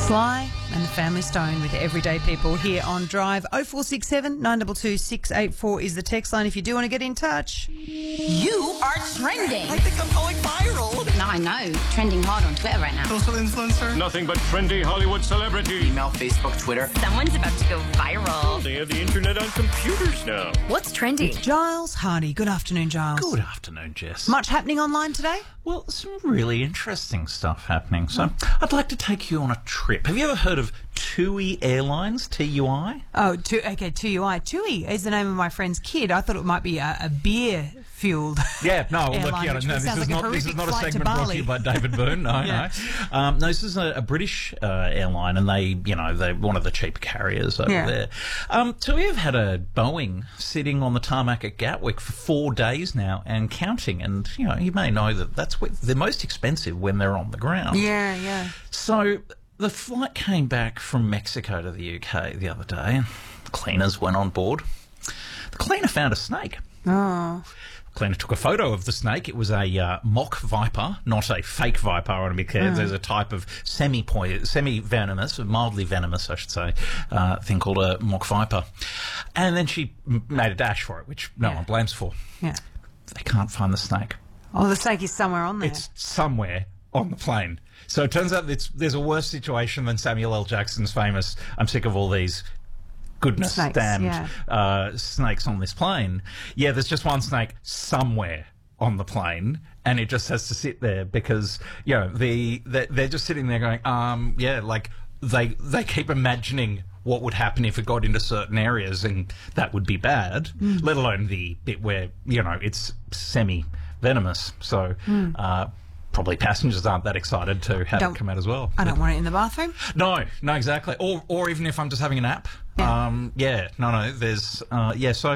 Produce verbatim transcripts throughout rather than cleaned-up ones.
Sly and the Family Stone with Everyday People here on Drive. oh four six seven, nine two two, six eight four is the text line if you do want to get in touch. You are trending. I think I'm going viral. No, I know. Trending hard on Twitter right now. Social influencer. Nothing but trendy Hollywood celebrity. Email, Facebook, Twitter. Someone's about to go viral. They have the internet on computers now. What's trending? Giles Hardy. Good afternoon, Giles. Good afternoon, Jess. Much happening online today? Well, some really interesting stuff happening. So, I'd like to take you on a trip. Have you ever heard of TUI Airlines, T U I? Oh, tu- okay, T U I. TUI is the name of my friend's kid. I thought it might be a, a beer-fueled Yeah, no, well, look, airline, yeah, which no, this sounds is, like a not, this is horrific not a flight to segment brought to Bali. you by David Byrne, no, Yeah. no. Um, no, this is a, a British uh, airline, and they, you know, they're one of the cheap carriers over Yeah. there. Um, TUI have had a Boeing sitting on the tarmac at Gatwick for four days now and counting, and, you know, you may know that that's what, they're most expensive when they're on the ground. Yeah, yeah. So the flight came back from Mexico to the U K the other day, and the cleaners went on board. The cleaner found a snake. Oh. The cleaner took a photo of the snake. It was a uh, mock viper, not a fake viper. I want to be clear. There's a type of semi semi venomous, mildly venomous, I should say, uh, thing called a mock viper. And then she m- made a dash for it, which no Yeah. one blames for. Yeah. They can't find the snake. Oh, the snake is somewhere on there. It's somewhere on the plane. So it turns out it's, there's a worse situation than Samuel L. Jackson's famous "I'm sick of all these goodness Snakes, damned yeah. uh, snakes on this plane." Yeah, there's just one snake somewhere on the plane, and it just has to sit there because, you know, the, the they're just sitting there going, um, yeah, like they they keep imagining what would happen if it got into certain areas, and that would be bad, Mm. let alone the bit where, you know, it's semi-venomous. So Mm. uh, probably passengers aren't that excited to have Don't- it come out as well. I don't want it in the bathroom. No, no, exactly. Or or even if I'm just having a nap. Yeah. Um, yeah, no, no, there's, uh, yeah, so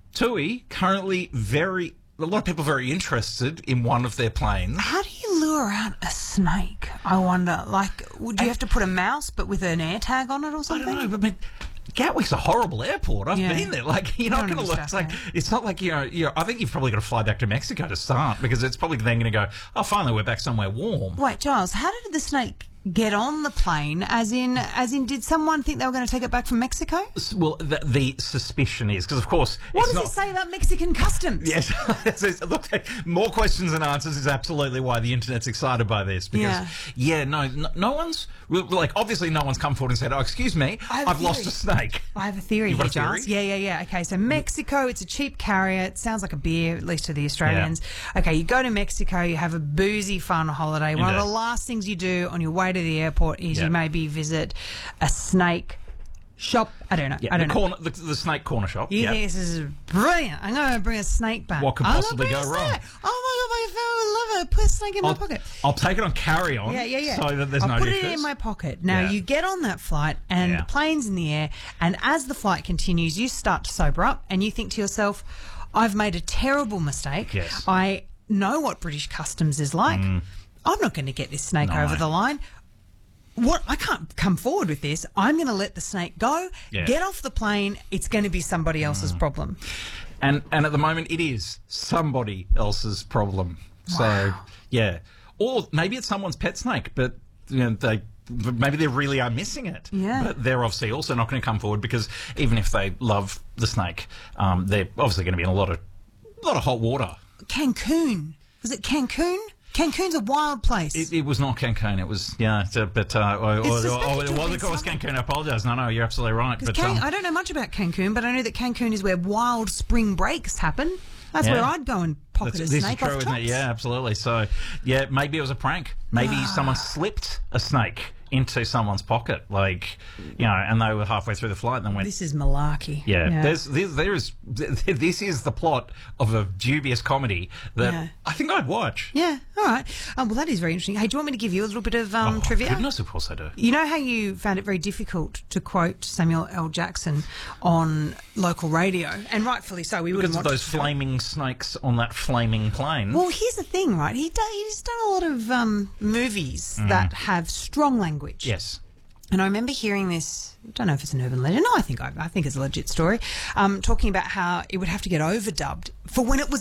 TUI currently very, a lot of people are very interested in one of their planes. How do you lure out a snake? I wonder. Like, would you have to put a mouse but with an air tag on it or I something? don't know, but I mean, Gatwick's a horrible airport. I've Yeah. been there. Like, you're I not don't going to look. It's like understand it's not like you know. You know, I think you've probably got to fly back to Mexico to start because it's probably then going to go. Oh, finally, we're back somewhere warm. Wait, Giles, how did the snake get on the plane? As in, as in, did someone think they were going to take it back from Mexico? Well, the, the suspicion is because, of course, What it's does not. it say about Mexican customs? Yes, It's- it's- look, more questions than answers is absolutely why the internet's excited by this. Because, Yeah. yeah, no, no, no one's, well, like, obviously no one's come forward and said, oh, excuse me, I have a I've lost theory. a snake. I have a theory You've here, got a theory? Giles. Yeah, yeah, yeah. Okay, so Mexico, it's a cheap carrier. It sounds like a beer, at least to the Australians. Okay, you go to Mexico, you have a boozy, fun holiday. One of Indeed. the last things you do on your way to the airport is Yeah. you maybe visit a snake shop. I don't know. Yeah, I don't the, know. corner, the, the snake corner shop. You yeah. think this is brilliant? I'm going to bring a snake back. What could I'm gonna possibly bring go a wrong? snake. Oh my god, my family would love it. Put a snake in I'll, my pocket. I'll take it on carry-on Yeah, yeah, yeah. so that there's I'll no put issues. it in my pocket. Now, Yeah. you get on that flight and Yeah. the plane's in the air, and as the flight continues, you start to sober up and you think to yourself, I've made a terrible mistake. Yes. I know what British customs is like. I'm not going to get this snake Mm. No. over the line. What I can't come forward with this. I'm going to let the snake go. Yeah. Get off the plane. It's going to be somebody else's problem. And and at the moment, it is somebody else's problem. So, Wow. yeah. Or maybe it's someone's pet snake, but you know, they maybe they really are missing it. Yeah. But they're obviously also not going to come forward because even if they love the snake, um, they're obviously going to be in a lot of a lot of hot water. Cancun. Was it Cancun? Cancun's a wild place. It, it was not Cancun. It was yeah, it's a- but uh, or, It's or, suspected or to it have was been of course something. Cancun. I apologise. No, no, you're absolutely right. But Can- um, I don't know much about Cancun, but I know that Cancun is where wild spring breaks happen. That's Yeah. where I'd go and pocket That's- a this snake is true, off isn't it? tops. Yeah, absolutely. So, yeah, maybe it was a prank. Maybe Ah. someone slipped a snake into someone's pocket, like, you know, and they were halfway through the flight and then went, This is malarkey. yeah, There's, there's, there is, this is the plot of a dubious comedy that Yeah. I think I'd watch. Yeah, all right. Um, well, that is very interesting. Hey, do you want me to give you a little bit of um, Oh, trivia? goodness, of course I do. You know how you found it very difficult to quote Samuel L. Jackson on local radio, and rightfully so. We wouldn't Because of want those to do it. flaming snakes on that flaming plane. Well, here's the thing, right? He do, he's done a lot of um, movies that have strong language. yes. And I remember hearing this, I don't know if it's an urban legend, no, I think I, I think it's a legit story, um, talking about how it would have to get overdubbed for when it was